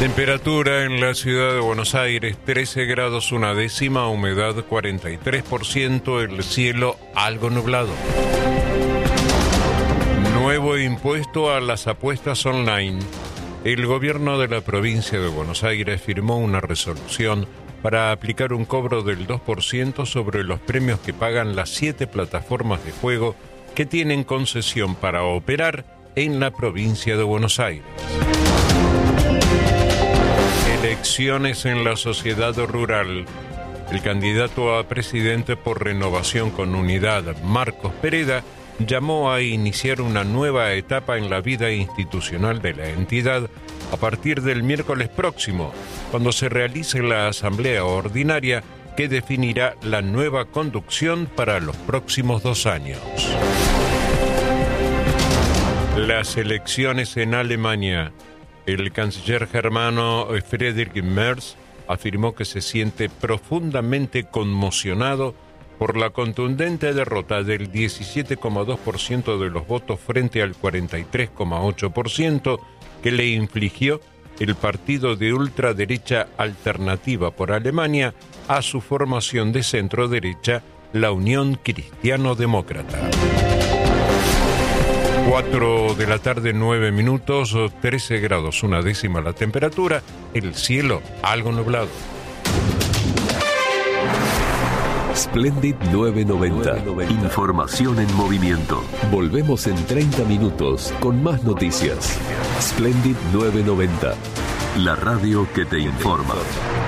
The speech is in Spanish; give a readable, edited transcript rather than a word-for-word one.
Temperatura en la ciudad de Buenos Aires, 13 grados una décima, humedad 43%, el cielo algo nublado. Nuevo impuesto a las apuestas online. El gobierno de la provincia de Buenos Aires firmó una resolución para aplicar un cobro del 2% sobre los premios que pagan las 7 plataformas de juego que tienen concesión para operar en la provincia de Buenos Aires. Elecciones en la sociedad rural. El candidato a presidente por Renovación con Unidad, Marcos Pereda, llamó a iniciar una nueva etapa en la vida institucional de la entidad a partir del miércoles próximo, cuando se realice la asamblea ordinaria que definirá la nueva conducción para los próximos 2 años. Las elecciones en Alemania. El canciller germano Friedrich Merz afirmó que se siente profundamente conmocionado por la contundente derrota del 17,2% de los votos frente al 43,8% que le infligió el partido de ultraderecha Alternativa por Alemania a su formación de centro-derecha, la Unión Cristiano-Demócrata. 4 de la tarde, 9 minutos, 13 grados una décima la temperatura, el cielo algo nublado. Splendid 990. Información en movimiento. Volvemos en 30 minutos con más noticias. Splendid 990. La radio que te informa.